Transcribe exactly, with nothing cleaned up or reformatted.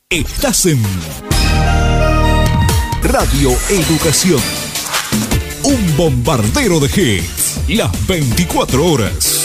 Estás en Radio Educación. Un bombardero de hits. Las veinticuatro horas.